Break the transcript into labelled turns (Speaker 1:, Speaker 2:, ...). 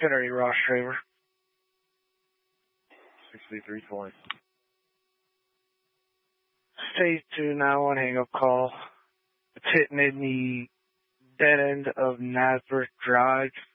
Speaker 1: Kennedy Ross Traver.
Speaker 2: 6320.
Speaker 1: Stage 2, 911 hang-up call. It's hitting in the dead end of Nazareth Drive.